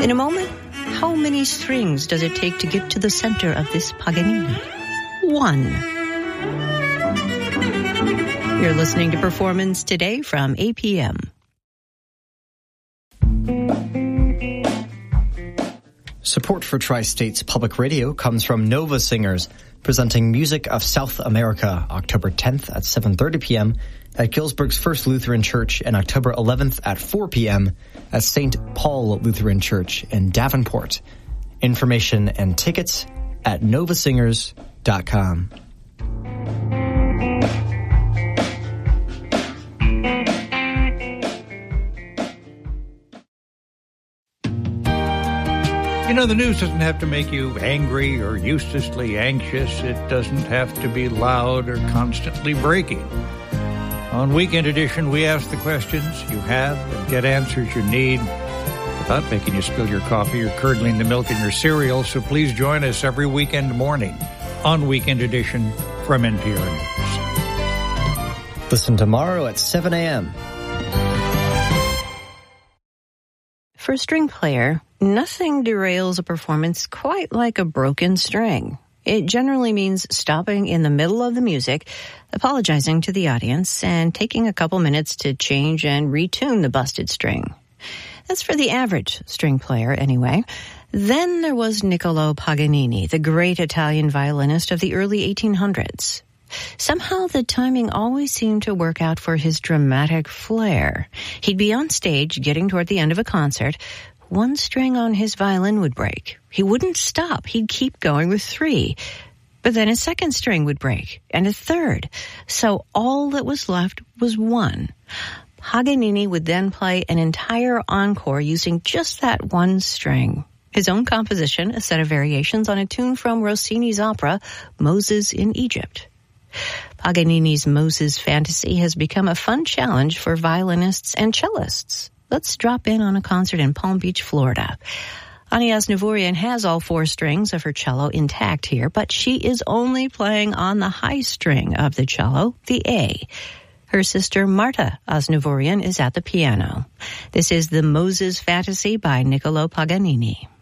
In a moment, how many strings does it take to get to the center of this Paganini? 1. You're listening to Performance Today from APM. Support for Tri-States Public Radio comes from Nova Singers, presenting Music of South America, October 10th at 7:30 p.m. at Gillsburg's First Lutheran Church and October 11th at 4 p.m. at St. Paul Lutheran Church in Davenport. Information and tickets at novasingers.com. You know, the news doesn't have to make you angry or uselessly anxious. It doesn't have to be loud or constantly breaking. On Weekend Edition, we ask the questions you have and get answers you need without making you spill your coffee or curdling the milk in your cereal. So please join us every weekend morning on Weekend Edition from NPR News. Listen tomorrow at 7 a.m. For a string player, nothing derails a performance quite like a broken string. It generally means stopping in the middle of the music, apologizing to the audience, and taking a couple minutes to change and retune the busted string. That's for the average string player, anyway. Then there was Niccolò Paganini, the great Italian violinist of the early 1800s. Somehow the timing always seemed to work out for his dramatic flair. He'd be on stage getting toward the end of a concert. One string on his violin would break. He wouldn't stop. He'd keep going with 3. But then a second string would break, and a third. So all that was left was 1. Paganini would then play an entire encore using just that one string. His own composition, a set of variations on a tune from Rossini's opera, Moses in Egypt. Paganini's Moses Fantasy has become a fun challenge for violinists and cellists. Let's drop in on a concert in Palm Beach, Florida. Ani Asnavourian has all 4 strings of her cello intact here, but she is only playing on the high string of the cello, the A. Her sister Marta Asnavourian is at the piano. This is the Moses Fantasy by Niccolò Paganini.